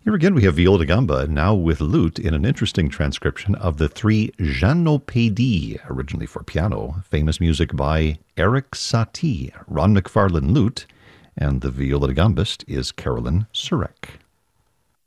Here again we have viola da gamba, now with lute, in an interesting transcription of the three Jeannoppédies, originally for piano, famous music by Eric Satie, Ron McFarlane lute, and the viola da gambist is Carolyn Surek.